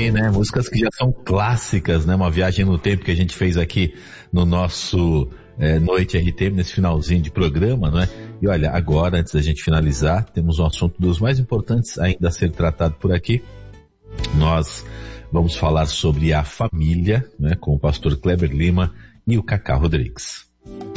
bem, né? Músicas que já são clássicas, né? Uma viagem no tempo que a gente fez aqui no nosso Noite RTM, nesse finalzinho de programa, não é? E olha, agora, antes da gente finalizar, temos um assunto dos mais importantes ainda a ser tratado por aqui. Nós vamos falar sobre a família, né? Com o pastor Kleber Lima e o Cacá Rodrigues.